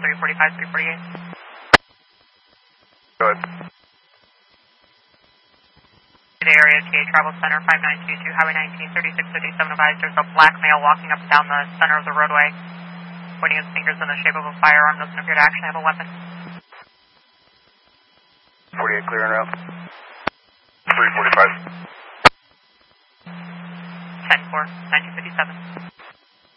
345, 348. Go ahead. The area TA Travel Center 5922 Highway 19 3657 advised there's a black male walking up and down the center of the roadway, pointing his fingers in the shape of a firearm, doesn't appear to actually have a weapon. 48 clear en route. 345. 10-4, 1957.